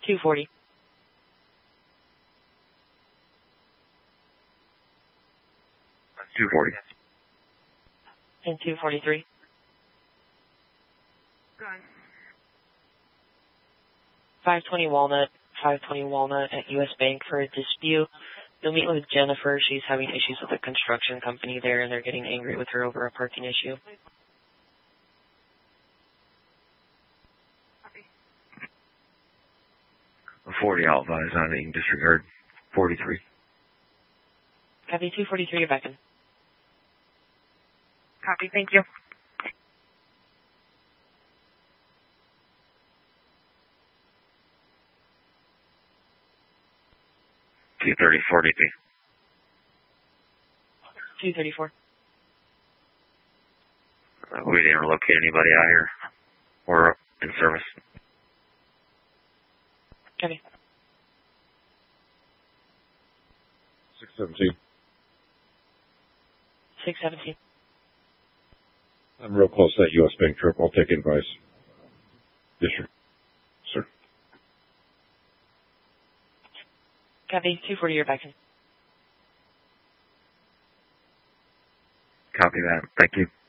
240. And 243. Go on. 520 Walnut at U.S. Bank for a dispute. You'll meet with Jennifer. She's having issues with a construction company there, and they're getting angry with her over a parking issue. Copy. 40, I'll advise on it. You can disregard 43. Copy 243, you're back in. Copy, thank you. $230, 43. 234. We didn't locate anybody out here or in service. Copy. 617. 617. I'm real close to that U.S. Bank trip. I'll take advice. Yes, sir. Sir. Copy 240, you're back in. Copy that. Thank you.